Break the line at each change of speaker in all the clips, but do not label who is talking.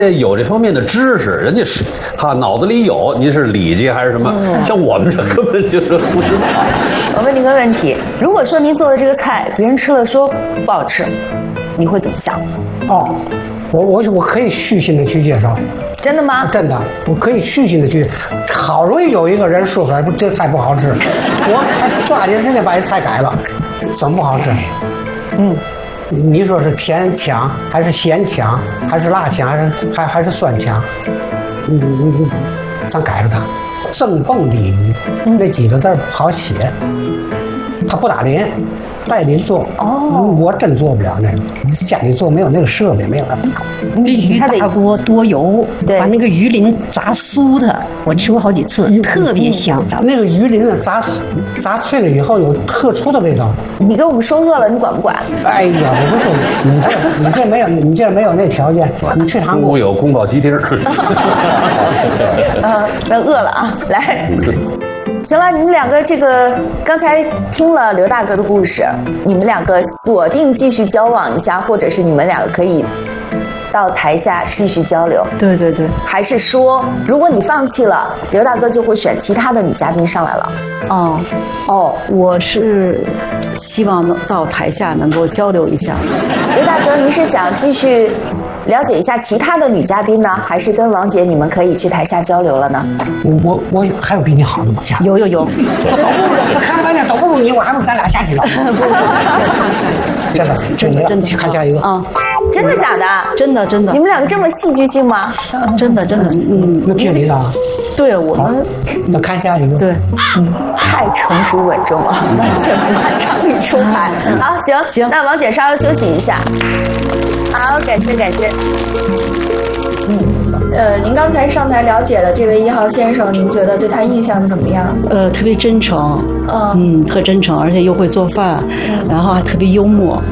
有这方面的知识，人家是脑子里有，您是理解还是什么？像我们这根本就是不知道。
我问您个问题，如果说您做的这个菜别人吃了说不好吃，你会怎么想？
哦，我可以虚心的去接受。
真的吗？
真的，我可以虚心的去。好容易有一个人说出来，这菜不好吃，我还抓紧时间把这菜改了，怎么不好吃？你说是甜强还是咸强，还是辣强，还是酸强？咱改了它。正蹦鲤鱼那几个字不好写，它不打连。带您做我真做不了那个，家里做没有那个设备，没有那么高。
必须大锅多油，把那个鱼鳞炸酥的，我吃过好几次，特别香。
那个鱼鳞炸脆了以后有特殊的味道。
你跟我们说饿了，你管不管？
哎呀，我不说你这没有那条件，你去韩国
有宫保鸡丁。
那饿了啊，来。行了，你们两个这个刚才听了刘大哥的故事，你们两个锁定继续交往一下，或者是你们两个可以到台下继续交流。
对对对，
还是说，如果你放弃了，刘大哥就会选其他的女嘉宾上来了？
我是希望到台下能够交流一下。
刘大哥，您是想继续了解一下其他的女嘉宾呢，还是跟王姐你们可以去台下交流了呢？
我还有比你好的吗？
有，
我看了半天都不如你，我还不如咱俩下去了。真的，去看下一个啊！
真的假的？
真的。
你们两个这么戏剧性吗？
真的。
那听你的啊。
对我们，
那看下一个。
对，
太成熟稳重了，完全不按常理出牌。好，行，那王姐稍稍休息一下。好，感谢。
您刚才上台了解了这位1号先生，您觉得对他印象怎么样？
特别真诚，特真诚，而且又会做饭，然后还特别幽默，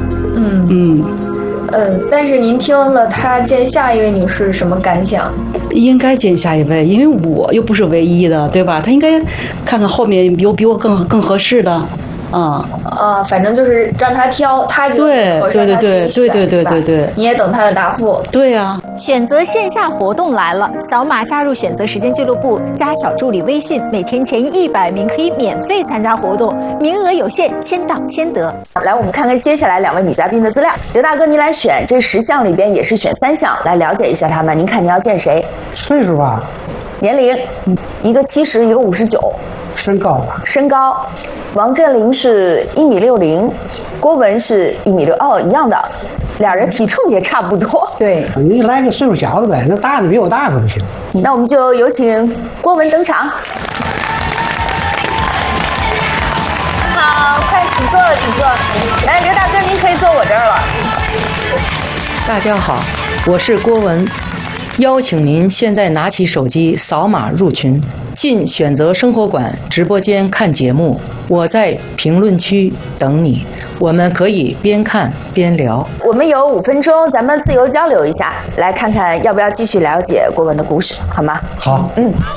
但是您听了他见下一位女士什么感想？
应该见下一位，因为我又不是唯一的，对吧？他应该看看后面有比我更合适的。
反正就是让他挑，他觉得合适他自己选，对，你也等他的答复。
对呀。
选择线下活动来了，扫码加入选择时间俱乐部，加小助理微信，每天前100名可以免费参加活动，名额有限，先到先得。
来，我们看看接下来2位女嘉宾的资料。刘大哥，您来选，这10项里边也是选3项，来了解一下他们。您看您要见谁？
岁数吧，
年龄，一个70，一个59。身高，王振林是1.60米，郭文是1.6米，一样的，俩人体重也差不多。
对，
你来个岁数小的呗，那大的比我大可不行。
那我们就有请郭文登场。好，快请坐。来，刘大哥，您可以坐我这儿了。
大家好，我是郭文。邀请您现在拿起手机扫码入群，进选择生活馆直播间看节目，我在评论区等你，我们可以边看边聊。
我们有5分钟，咱们自由交流一下，来看看要不要继续了解郭文的故事，好吗？
好。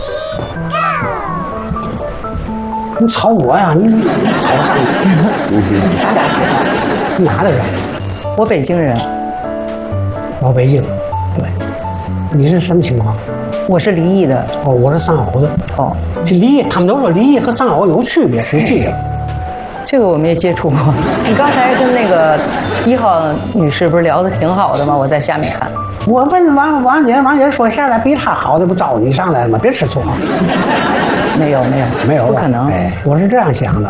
你吵我呀？你吵啥？
咱俩说话。
你哪的人？
我北京人。
老北京。
对。
你是什么情况？
我是离异的。
我是丧偶的。这离异，他们都说离异和丧偶有区别，有区别。
这个我没接触过。你刚才跟那个1号女士不是聊得挺好的吗？我在下面看。
我问王姐说下来比她好的不招你上来了吗？别吃醋。
没有，不可能。
我是这样想的。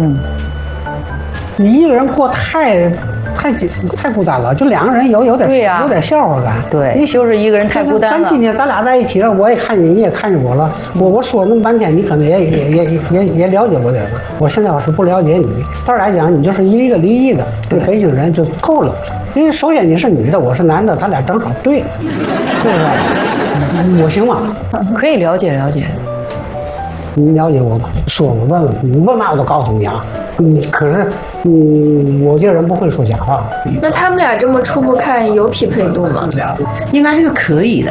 你一个人过太孤单了，就2个人有点笑话感。
对，你就是一个人太孤单了。
咱今天咱俩在一起了，我也看见你，也看见我了。我说了那么半天，你可能也了解我点了。我现在要是不了解你，到来讲你就是一个离异的，对北京人就够了。因为首先你是女的，我是男的，咱俩正好对，是不是？我行吗？
可以了解。
你了解我吧？说我问问你问嘛我都告诉你啊。可是我这人不会说假话。
那他们俩这么初步看有匹配度吗？
应该是可以的。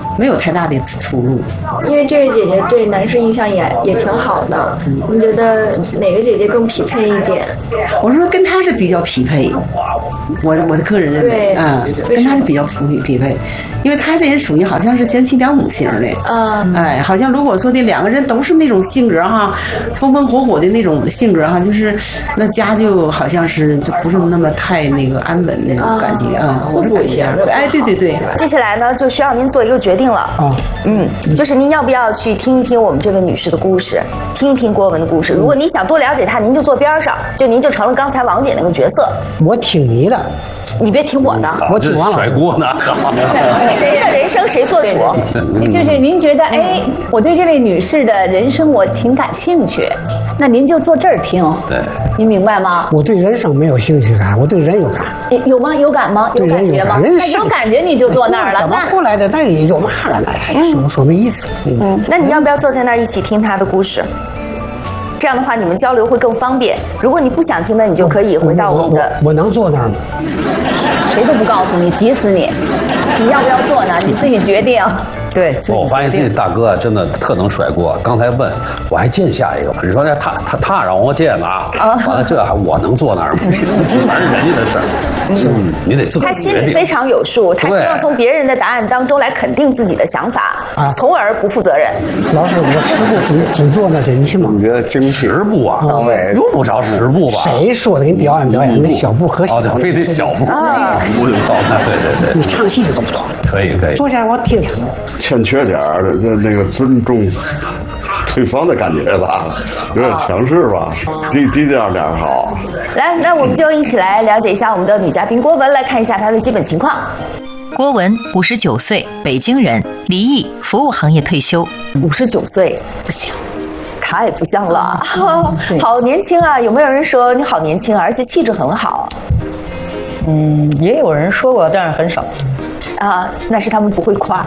没有太大的出入。
因为这位姐姐对男士印象也挺好的，你觉得哪个姐姐更匹配一点？
我说跟她是比较匹配，我的个人认为，跟她是比较匹配，因为她这也属于好像是贤妻良母型的，好像如果说这两个人都是那种性格哈，风风火火的那种性格哈，就是那家就好像是就不是那么太那个安稳那种感觉
互补型。
哎，对。
接下来呢，就需要您做一个决定了。就是您要不要去听一听我们这位女士的故事，听一听郭文的故事。如果你想多了解她，您就坐边上，您就成了刚才王姐那个角色。
我听你的，
你别听我的，
我听王老师
甩锅呢。
谁的人生谁做主？
就是您觉得，我对这位女士的人生我挺感兴趣，那您就坐这儿听。
对，
您明白吗？
我对人生没有兴趣感，我对人有感。
有吗？有感吗？
对人有感。
那有感觉你就坐那儿了。
怎么过来的？那也有嘛了？那说没意思。
那你要不要坐在那儿一起听她的故事？这样的话，你们交流会更方便。如果你不想听的，你就可以回到我们的。
我能坐那儿吗？
谁都不告诉你，急死你！你要不要坐呢？你自己决定。
对，
我发现这大哥真的特能甩锅。刚才问我还见下一个吗？你说他让我见啊，完了这还我能坐那儿吗？全是人家的事儿，你得自己决定。
他心里非常有数，他希望从别人的答案当中来肯定自己的想法，从而不负责任。
老师，我10步只做那些，你信吗？
你觉得精
10步啊？
到位，
用不着10步吧？
谁说的？给你表演，那小步可小了，
非得小步啊！对，
你唱戏的都不懂。
可以。
坐下我听听。
欠缺点那个尊重对方的感觉吧，有点强势吧，低调点好。
来，那我们就一起来了解一下我们的女嘉宾郭文，来看一下她的基本情况。
郭文59岁，北京人，离异，服务行业退休。
59岁不行，太不像了，好年轻啊！有没有人说你好年轻，而且气质很好？
也有人说过，但是很少。
那是他们不会夸，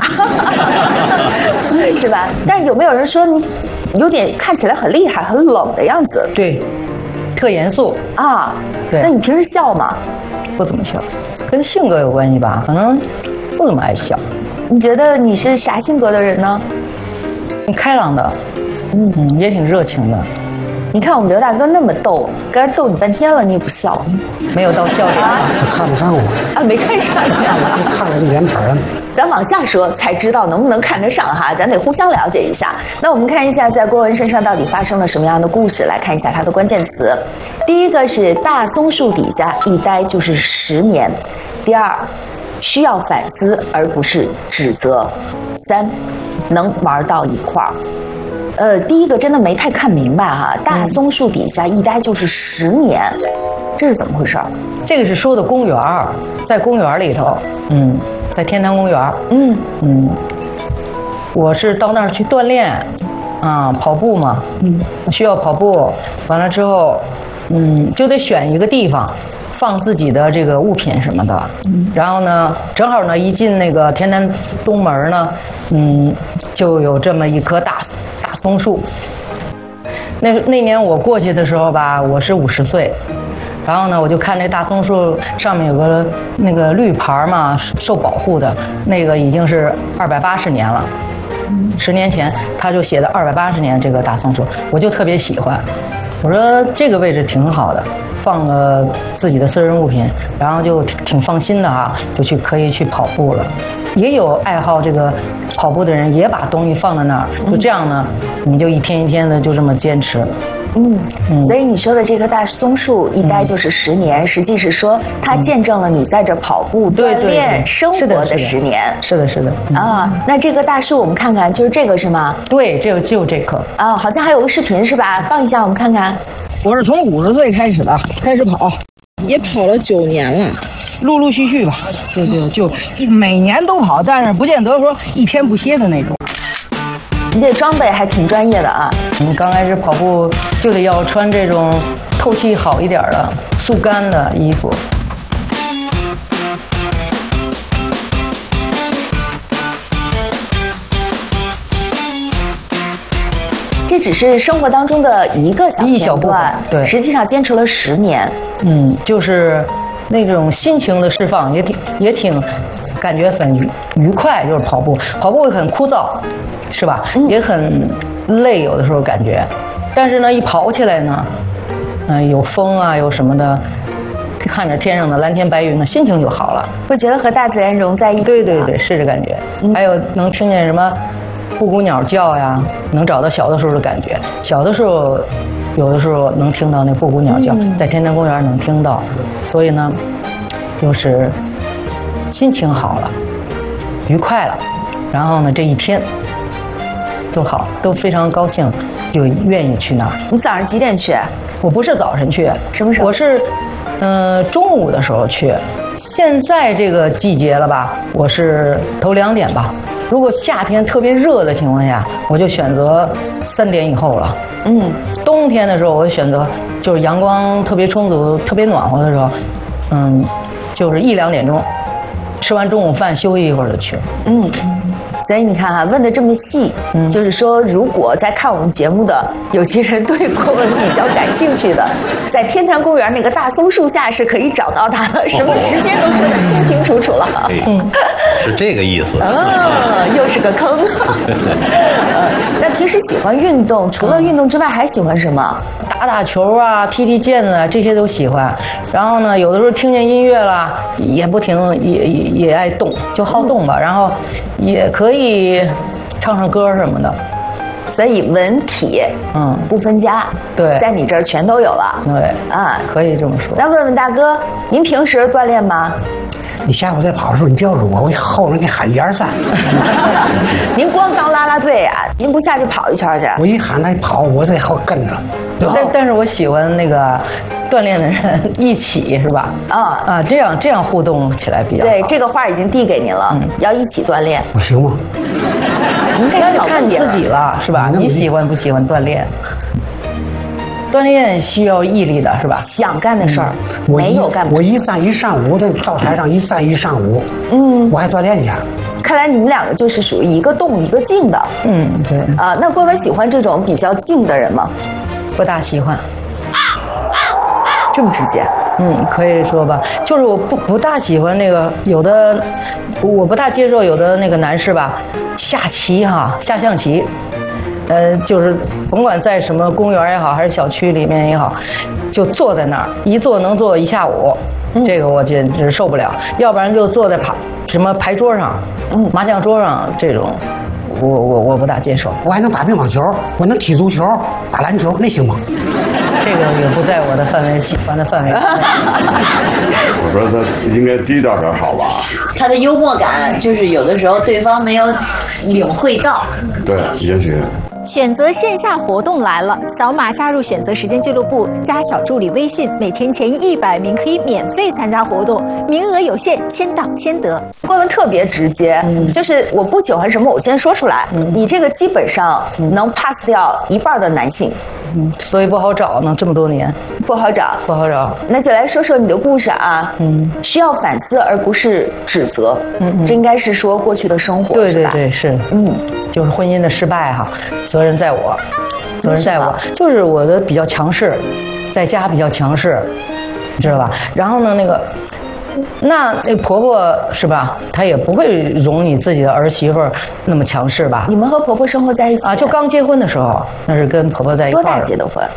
是吧？但是有没有人说你有点看起来很厉害、很冷的样子？
对，特严肃
啊。
对，
那你平时笑吗？
不怎么笑，跟性格有关系吧？可能不怎么爱笑。
你觉得你是啥性格的人呢？
挺开朗的，也挺热情的。
你看我们刘大哥那么逗，刚才逗你半天了，你也不笑，
没有到笑点，
他看不上我
没看上，
看了这脸盘了。
咱往下说才知道能不能看得上哈，咱得互相了解一下。那我们看一下在郭文身上到底发生了什么样的故事，来看一下他的关键词。第一个是大松树底下一待就是10年，第二需要反思而不是指责，3能玩到一块儿。第一个真的没太看明白哈，大松树底下一待就是10年，这是怎么回事？
这个是说的公园，在公园里头，在天坛公园，我是到那儿去锻炼，跑步嘛，需要跑步，完了之后，就得选一个地方放自己的这个物品什么的，然后呢，正好呢一进那个天坛东门呢，就有这么一棵大松树。那年我过去的时候吧，我是50岁，然后呢，我就看这大松树上面有个那个绿牌嘛，受保护的，那个已经是280年了。10年前他就写的280年这个大松树，我就特别喜欢。我说这个位置挺好的，放个自己的私人物品，然后就挺放心的啊，就可以去跑步了。也有爱好这个跑步的人也把东西放在那儿，就这样呢，你就一天一天的就这么坚持。
所以你说的这棵大松树一待就是10年，实际是说它见证了你在这跑步、锻炼、生活的10年。
是的。
那这棵大树我们看看，就是这个是吗？
对，就这棵。
好像还有个视频是吧？放一下我们看看。
我是从50岁开始跑，也跑了9年了，陆陆续续吧，就每年都跑，但是不见得说一天不歇的那种。
你这装备还挺专业的啊！
你刚开始跑步就得要穿这种透气好一点的速干的衣服。
这只是生活当中的一个小部分，对，实际上坚持了10年。
就是那种心情的释放，也挺感觉很愉快，就是跑步会很枯燥，是吧？也很累，有的时候感觉，但是呢，一跑起来呢，有风啊，有什么的，看着天上的蓝天白云呢，心情就好了，
会觉得和大自然融在一起。
对对对，是这感觉。还有能听见什么布谷鸟叫呀，能找到小的时候的感觉。小的时候，有的时候能听到那布谷鸟叫，在天坛公园能听到，所以呢，就是心情好了，愉快了，然后呢，这一天都好，都非常高兴，就愿意去那儿。
你早上几点去？
我不是早晨去，
什么时候？
我是中午的时候去。现在这个季节了吧，我是头2点吧。如果夏天特别热的情况下，我就选择3点以后了。冬天的时候，我选择就是阳光特别充足、特别暖和的时候，就是1、2点钟，吃完中午饭休息一会儿就去。
所以你看哈，问的这么细，就是说，如果在看我们节目的有些人对郭文比较感兴趣的，在天坛公园那个大松树下是可以找到他的，什么时间都说得清清楚楚了。
是这个意思。
又是个坑。那平时喜欢运动，除了运动之外还喜欢什么？
打球啊，踢毽子啊，这些都喜欢。然后呢，有的时候听见音乐啦，也不停，也爱动，就好动吧。然后也可以唱唱歌什么的。
所以文体不分家，
对，
在你这儿全都有了。
对啊，可以这么说。
那问问大哥，您平时锻炼吗？
你下午在跑的时候，你叫着我，我后面给你喊1、2、3。
您光当啦啦队呀？您不下去跑一圈去？
我一喊他跑，我在后跟着。
但是我喜欢那个锻炼的人一起，是吧？这样互动起来比较好。
对，这个话已经递给您了，要一起锻炼。
我行吗？
您
那就看你自己了，是吧？你喜欢不喜欢锻炼？锻炼需要毅力的，是吧？
想干的事儿，没有干不。
我一站一上午在灶台上一站一上午，我还锻炼一下。
看来你们两个就是属于一个动一个静的。
对。
那郭文喜欢这种比较静的人吗？
不大喜欢。
这么直接？
可以说吧，就是我不大喜欢那个有的，我不大接受有的那个男士吧，下象棋。就是甭管在什么公园也好，还是小区里面也好，就坐在那儿，一坐能坐1下午，这个我简直受不了。要不然就坐在牌桌上，麻将桌上这种，我不大接受。
我还能打乒乓球，我能踢足球、打篮球，那行吗？
这个也不在我的喜欢的范围。
我说他应该低调点好吧？
他的幽默感就是有的时候对方没有领会到。
对，也许。
选择线下活动来了，扫码加入选择时间俱乐部，加小助理微信，每天前100名可以免费参加活动，名额有限，先到先得。
郭文特别直接，就是我不喜欢什么，我先说出来。你这个基本上能 pass 掉1半的男性。
所以不好找呢，这么多年
不好找。那就来说说你的故事啊。需要反思而不是指责。这应该是说过去的生活。
对，是。就是婚姻的失败哈，责任在我，就是我的比较强势，在家比较强势，你知道吧？然后呢，那个婆婆是吧？她也不会容你自己的儿媳妇那么强势吧？
你们和婆婆生活在一起
啊？就刚结婚的时候，那是跟婆婆在一块儿。
多大结的婚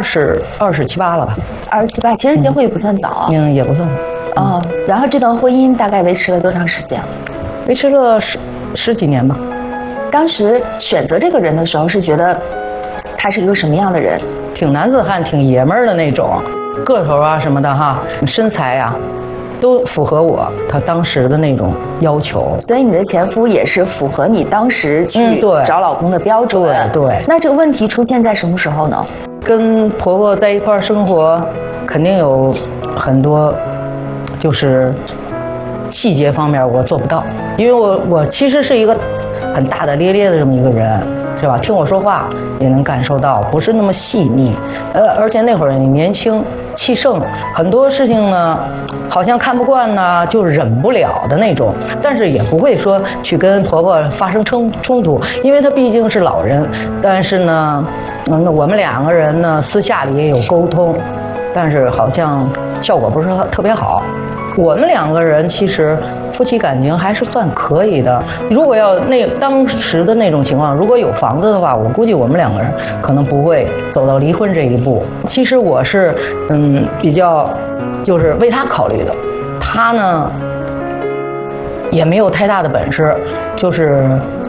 ？27、28了吧
？27、28，其实结婚也不算早啊。
也不算。
然后这段婚姻大概维持了多长时间？
维持了十几年吧。
当时选择这个人的时候，是觉得他是一个什么样的人？
挺男子汉，挺爷们儿的那种，个头啊什么的哈，身材啊，都符合他当时的那种要求。
所以你的前夫也是符合你当时去找老公的标准。
对。
那这个问题出现在什么时候呢？
跟婆婆在一块儿生活，肯定有很多，就是细节方面我做不到，因为我其实是一个很大大咧咧的这么一个人，是吧？听我说话也能感受到，不是那么细腻。而且那会儿你年轻气盛，很多事情呢，好像看不惯呢，就忍不了的那种。但是也不会说去跟婆婆发生冲突，因为她毕竟是老人。但是呢，我们2个人呢，私下里也有沟通，但是好像效果不是特别好。 我们2个人其实夫妻感情还是算可以的。如果要当时的那种情况，如果有房子的话，我估计我们2个人可能不会走到离婚这一步。其实我是比较就是为他考虑的，他呢也没有太大的本事，就是